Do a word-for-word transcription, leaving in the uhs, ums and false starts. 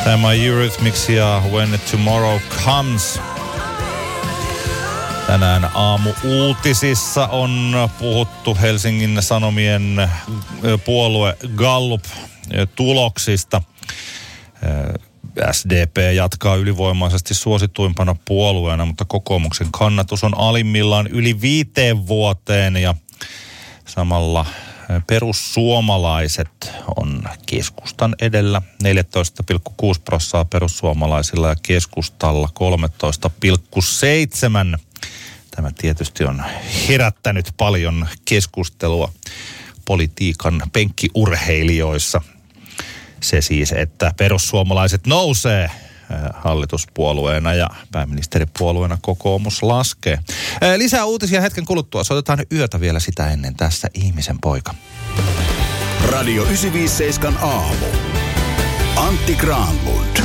Tämä Eurythmics ja When Tomorrow Comes. Tänään aamu-uutisissa on puhuttu Helsingin Sanomien puolue Gallup-tuloksista. S D P jatkaa ylivoimaisesti suosituimpana puolueena, mutta kokoomuksen kannatus on alimmillaan yli viiteen vuoteen ja samalla perussuomalaiset on keskustan edellä neljätoista pilkku kuusi prosenttia perussuomalaisilla ja keskustalla kolmetoista pilkku seitsemän. Tämä tietysti on herättänyt paljon keskustelua politiikan penkkiurheilijoissa. Se siis, että perussuomalaiset nousee hallituspuolueena ja pääministeripuolueena kokoomus laskee. Lisää uutisia hetken kuluttua. Soitetaan yötä vielä sitä ennen tässä Ihmisen poika. Radio yhdeksänsataaviisikymmentäseitsemän aamu. Antti Granlund.